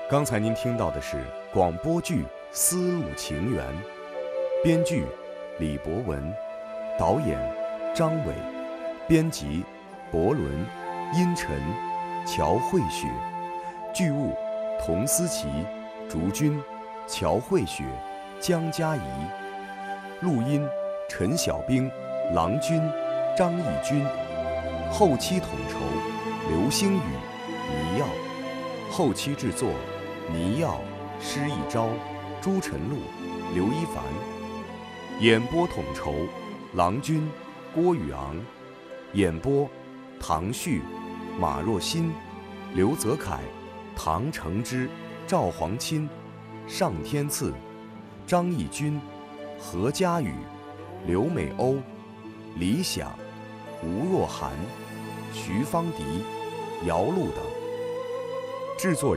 刚才您听到的是广播剧《丝路情缘》，编剧李博文，导演张伟，编辑博伦、殷晨、乔慧雪，剧务童思琪、竹君、乔慧雪、江嘉怡，录音陈小兵、郎君、张义军，后期统筹刘星宇、倪耀，后期制作倪耀、施一昭、朱晨露、刘一凡，演播统筹郎君、郭宇昂，演播唐旭、马若欣、刘泽楷、唐承之、赵黄钦、尚天赐、张义军、何佳宇、刘美欧、李想、吴若涵、徐芳迪、姚璐等。制作人